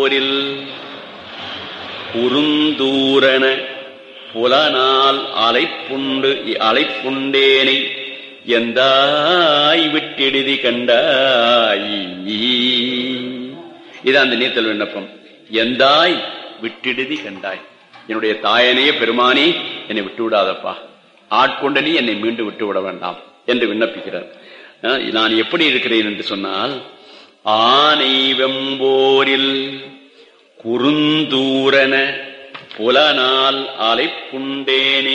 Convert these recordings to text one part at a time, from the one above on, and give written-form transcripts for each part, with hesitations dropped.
போரில் குறுந்தூரன புலனால் அலைப்புண்டேனை எந்தாய் விட்டெடுதி கண்டாய். இதான் அந்த நீத்தல் விண்ணப்பம். எந்தாய் விட்டெடுதி கண்டாய், என்னுடைய தாயனையே பெருமானே என்னை விட்டு விடாதப்பா, ஆட்கொண்ட நீ என்னை மீண்டும் விட்டு விட வேண்டாம் என்று விண்ணப்பிக்கிறார். நான் எப்படி இருக்கிறேன் என்று சொன்னால், ஆனை வெம்போரில் குறுந்தூரன புலனால் அலைப்புண்டேனை.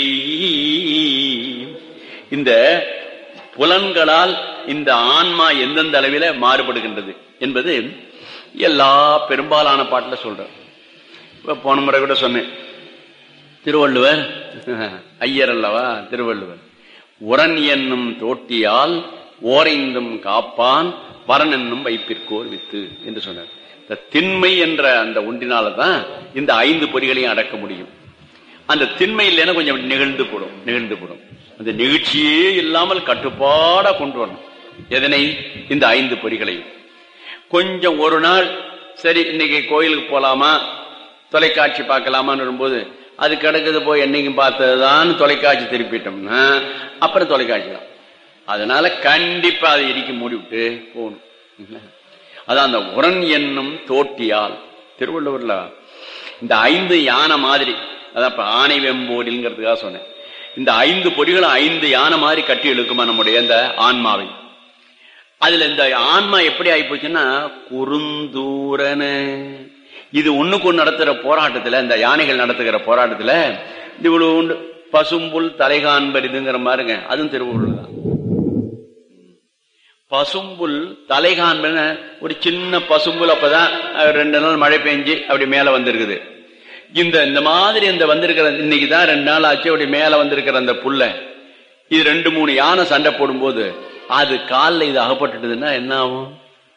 இந்த புலன்களால் இந்த ஆன்மா எந்தெந்த அளவில மாறுபடுகின்றது என்பது எல்லா பெரும்பாலான பாட்டுல சொல்றேன். போன முறை கூட சொன்னேன், திருவள்ளுவர் ஐயர் அல்லவா திருவள்ளுவர், உரன் என்னும் தோட்டியால் ஓரைந்தும் காப்பான் வரன் என்னும் வைப்பிற்கோர் வித்து என்று சொன்னார். இந்த திண்மை என்ற அந்த ஒன்றினால்தான் இந்த 5 பொறிகளையும் அடக்க முடியும். அந்த திண்மை இல்லைன்னா கொஞ்சம் நிகழ்ந்து போடும். அந்த நிகழ்ச்சியே இல்லாமல் கட்டுப்பாடா கொண்டு வரணும். எதனை? இந்த 5 பொறிகளையும். கொஞ்சம் ஒரு நாள் சரி இன்னைக்கு கோயிலுக்கு போலாமா, தொலைக்காட்சி பார்க்கலாமான்னு வரும்போது அது கிடக்குது, போய் என்னைக்கும் பார்த்ததுதான் தொலைக்காட்சி திருப்பிட்டோம்னா அப்புறம் தொலைக்காட்சி தான். அதனால கண்டிப்பா அதை இடிக்க மூடிவிட்டு போகணும். அதான் அந்த உரன் என்னும் தோட்டியால், திருவள்ளுவர்ல இந்த 5 யானை மாதிரி, அதான் ஆனை வெம்போரில்ங்கிறதுக்காக சொன்னேன். இந்த 5 பொறிகளும் 5 யானை மாதிரி கட்டி இழுக்குமா நம்முடைய இந்த ஆன்மாவை. அதுல இந்த ஆன்மா எப்படி ஆயிப்போச்சுன்னா குறுந்தூரன, இது ஒண்ணுக்கு ஒண்ணு நடத்துற போராட்டத்துல, இந்த யானைகள் நடத்துகிற போராட்டத்துல இவ்வளவு உண்டு பசும்புல் தலைகாண்பரிதுங்கிற மாதிரிங்க. அதுவும் திருவள்ளுவர் தான். பசும்புல் தலைகாண்பன ஒரு சின்ன பசும்புல், அப்பதான் 2 நாள் மழை பெஞ்சு அப்படி மேல வந்திருக்குது. இந்த மாதிரி இந்த வந்திருக்கிற, இன்னைக்குதான் 2 நாள் ஆச்சு, அப்படி மேல வந்திருக்கிற அந்த புல்ல இது 2-3 யானை சண்டை போடும் போது அது காலில் இது அகப்பட்டுதுன்னா என்ன ஆகும்?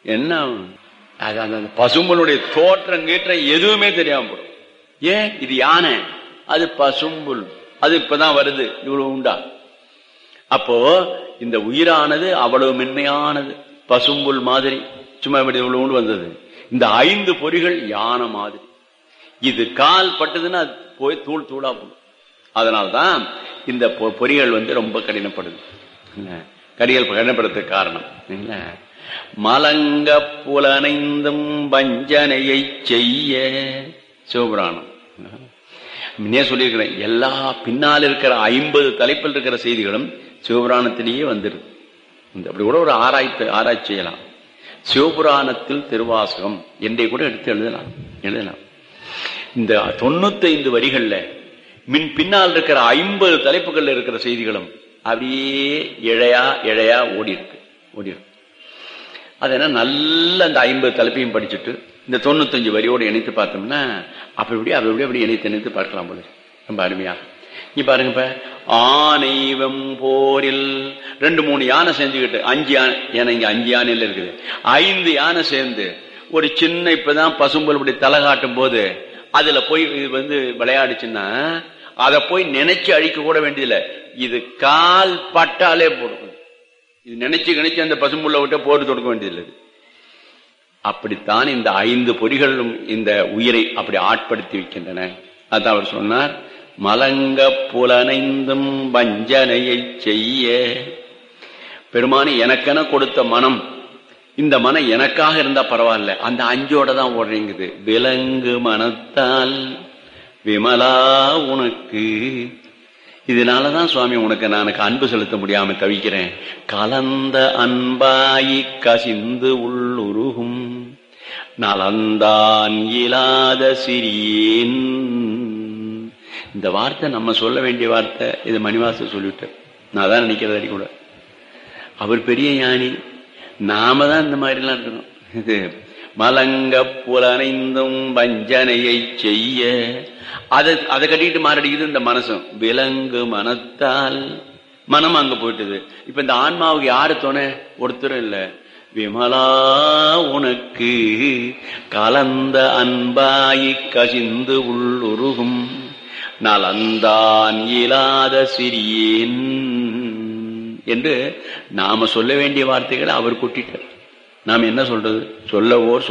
அது அந்த பசும்புலுடைய தோற்றம் கீற்றம் எதுவுமே தெரியாம போடும். ஏன்? இது யானை, அது பசும்புல், அது இப்பதான் வருது, இவ்வளவு உண்டா. அப்போ இந்த உயிரானது அவ்வளவு மென்மையானது, பசும்புல் மாதிரி சும்மா இவ்வளவு வந்தது. இந்த 5 பொறிகள் யானை மாதிரி, இது கால் பட்டதுன்னா போய் தூள் தூளா போடும். அதனால்தான் இந்த பொறிகள் ரொம்ப கடினப்படுது. கடினப்படுறதுக்கு காரணம் மலங்க புலனைந்தும் வஞ்சனையை செய்ய. சிவபுராணம் முன்னே சொல்லியிருக்கிறேன், எல்லா பின்னால் இருக்கிற 50 தலைப்பில் இருக்கிற செய்திகளும் சிவபுராணத்திலேயே வந்துருது. அப்படி கூட ஒரு ஆராய்ச்சி செய்யலாம். சிவபுராணத்தில் திருவாசகம் என்றை கூட எடுத்து எழுதலாம். இந்த 95 வரிகள்ல பின்னால் இருக்கிற 50 தலைப்புகள்ல இருக்கிற செய்திகளும் அப்படியே இழையா ஓடி இருக்கு. அதனால நல்ல அந்த 50 தலைப்பையும் படிச்சுட்டு இந்த 95 வரியோடு இணைத்து பார்த்தோம்னா அப்படி இணைத்து பார்க்கலாம் போல. ரொம்ப அருமையா நீ பாருங்க. இப்ப ஆனை வெம்போரில் 2-3 யானை செஞ்சுக்கிட்டு 5 யானை, ஏன்னா இங்க 5 யானையில இருக்குது, 5 யானை சேர்ந்து ஒரு சின்ன இப்பதான் பசும்புல் இப்படி தலை காட்டும் போது அதுல போய் இது விளையாடுச்சுன்னா அதை போய் நினைச்சு அழிக்க கூட வேண்டியதில்லை, இது கால் பட்டாலே போடும். இது நினைச்சு அந்த பசும்புல்ல விட்டு போட்டு தொடுக்க வேண்டியதில்லை. அப்படித்தான் இந்த 5 பொறிகளும் இந்த உயிரை அப்படி ஆட்படுத்தி வைக்கின்றன. அதான் அவர் சொன்னார், மலங்க புலனைந்தும் வஞ்சனையை செய்ய. பெருமானி எனக்கென கொடுத்த மனம், இந்த மனம் எனக்காக இருந்தா பரவாயில்ல, அந்த 5ஓட தான் ஓடுறீங்குது. விலங்கு மனத்தால் விமலா உனக்கு, இதனாலதான் சுவாமி உனக்கு நான் அன்பு செலுத்த முடியாம தவிக்கிறேன். கலந்த அன்பாயி கசிந்து உள்ளுருகும் நலந்தான் இயலாத சிறியேன். இந்த வார்த்தை நம்ம சொல்ல வேண்டிய வார்த்தை. இது மணிவாசர் சொல்லிவிட்டார். நான் தான் நினைக்கிறது அடி கூட. அவர் பெரிய ஞானி, நாம தான் இந்த மாதிரி எல்லாம் இருக்கணும். இது மலங்க புலனைந்தும் வஞ்சனையை செய்ய, அதை கட்டிட்டு மாரடிக்குது இந்த மனசும். விலங்கு மனத்தால் மனம் அங்க போயிட்டுது. இப்ப இந்த ஆன்மாவுக்கு யாரு துணை? ஒருத்தரும் இல்ல. விமலா உனக்கு கலந்த அன்பாயி கசிந்து உள்ளுருகும் நலந்தான் இயலாத சிறியேன் என்று நாம சொல்ல வேண்டிய வார்த்தைகளை அவர் கொட்டிட்டார். நாம் என்ன சொல்றது? சொல்லவோ